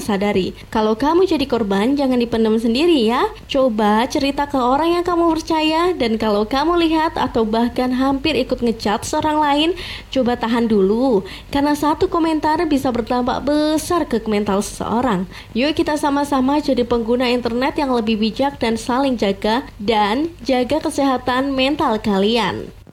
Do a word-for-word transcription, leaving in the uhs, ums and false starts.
sadari. Kalau kamu jadi korban, jangan dipendam sendiri ya. Coba cerita ke orang yang kamu percaya, dan kalau kamu lihat atau bahkan hampir ikut ngecat seorang lain, coba tahan dulu, karena satu komentar bisa berdampak besar ke mental seseorang. Yuk kita sama-sama jadi pengguna internet yang lebih bijak dan saling jaga dan jaga kesehatan mental kalian.